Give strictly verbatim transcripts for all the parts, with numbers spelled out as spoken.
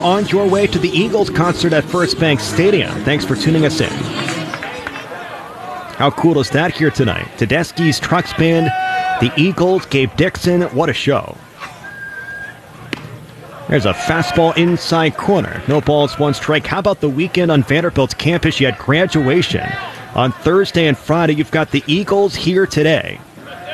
On your way to the Eagles concert at First Bank Stadium. Thanks for tuning us in. How cool is that here tonight? Tedeschi's Trucks Band, the Eagles, Gabe Dixon. What a show. There's a fastball inside corner. No balls, one strike. How about the weekend on Vanderbilt's campus? You had graduation. On Thursday and Friday, you've got the Eagles here today.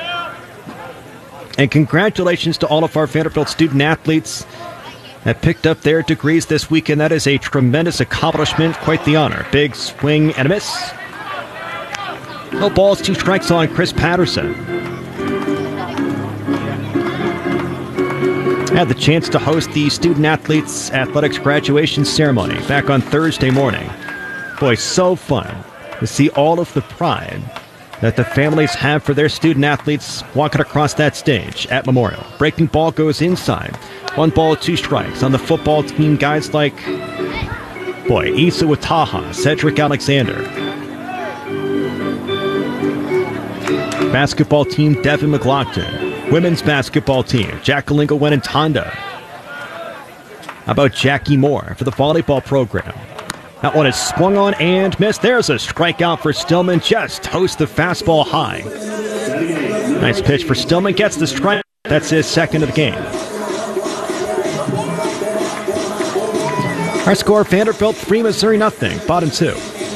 And congratulations to all of our Vanderbilt student athletes that picked up their degrees this weekend. That is a tremendous accomplishment. Quite the honor. Big swing and a miss. No balls, two strikes on Chris Patterson. Had the chance to host the student athletes athletics graduation ceremony back on Thursday morning. Boy, so fun to see all of the pride that the families have for their student athletes walking across that stage at Memorial. Breaking ball goes inside. One ball, two strikes. On the football team, guys like, boy, Issa Wataha, Cedric Alexander. Basketball team, Devin McLaughlin. Women's basketball team, Jacqueline Gwen-Tonda. How about Jackie Moore for the volleyball program? That one is swung on and missed. There's a strikeout for Stillman. Just toasts the fastball high. Nice pitch for Stillman. Gets the strike. That's his second of the game. Our score, Vanderbilt three, Missouri nothing. Bottom two.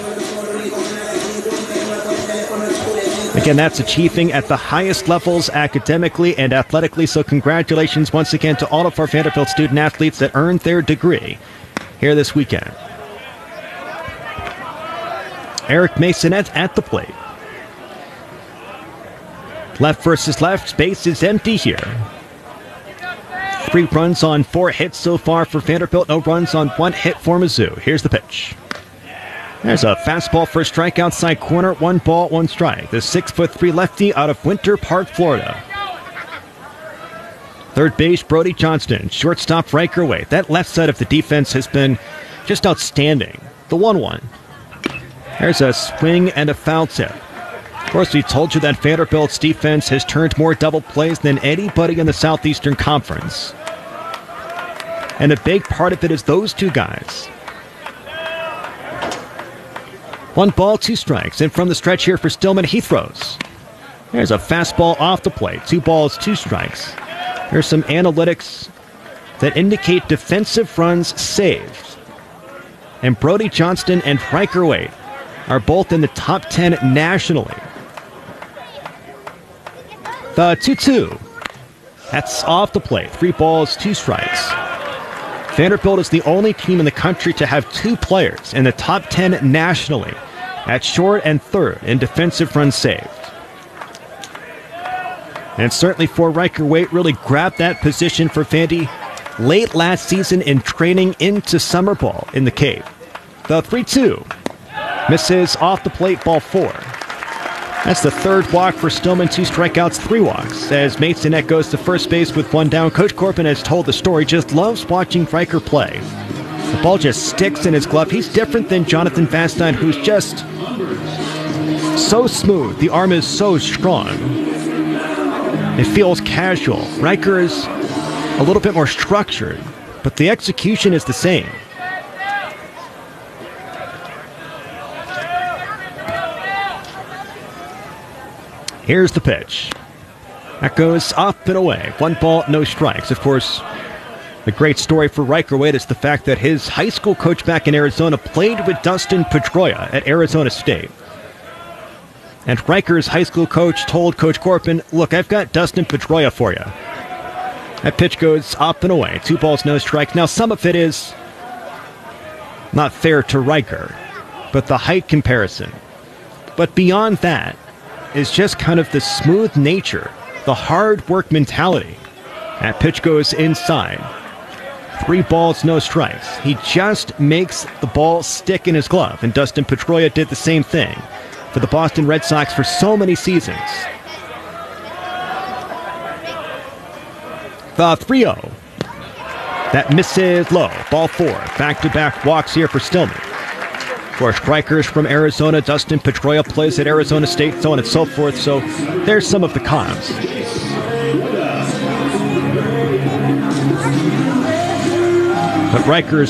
Again, that's achieving at the highest levels academically and athletically. So congratulations once again to all of our Vanderbilt student athletes that earned their degree here this weekend. Eric Masonette at the plate. Left versus left. Base is empty here. Three runs on four hits so far for Vanderbilt. No runs on one hit for Mizzou. Here's the pitch. There's a fastball for a strike outside corner. One ball, one strike. The six foot three lefty out of Winter Park, Florida. Third base, Brody Johnston. Shortstop, Riker Wade. That left side of the defense has been just outstanding. The one one. There's a swing and a foul tip. Of course, we told you that Vanderbilt's defense has turned more double plays than anybody in the Southeastern Conference. And a big part of it is those two guys. One ball, two strikes. And from the stretch here for Stillman, he throws. There's a fastball off the plate. Two balls, two strikes. There's some analytics that indicate defensive runs saved. And Brody Johnston and Riker Wade are both in the top ten nationally. The two two. That's off the plate. Three balls, two strikes. Vanderbilt is the only team in the country to have two players in the top ten nationally at short and third in defensive runs saved. And certainly for Riker Wade, really grabbed that position for Vandy late last season in training into summer ball in the Cave. The three two. Misses off the plate, ball four. That's the third walk for Stillman, two strikeouts, three walks. As Masonette goes to first base with one down, Coach Corbin has told the story, just loves watching Riker play. The ball just sticks in his glove. He's different than Jonathan Vastine, who's just so smooth. The arm is so strong. It feels casual. Riker is a little bit more structured, but the execution is the same. Here's the pitch. That goes up and away. One ball, no strikes. Of course, the great story for Riker Wade is the fact that his high school coach back in Arizona played with Dustin Pedroia at Arizona State. And Riker's high school coach told Coach Corbin, look, I've got Dustin Pedroia for you. That pitch goes up and away. Two balls, no strikes. Now, some of it is not fair to Riker, but the height comparison. But beyond that, is just kind of the smooth nature, the hard work mentality. That pitch goes inside. Three balls, no strikes. He just makes the ball stick in his glove, and Dustin Pedroia did the same thing for the Boston Red Sox for so many seasons. The three oh. That misses low. Ball four. Back-to-back walks here for Stillman. Of course, strikers from Arizona, Dustin Pedroia plays at Arizona State, so on and so forth. So there's some of the comps. But Rikers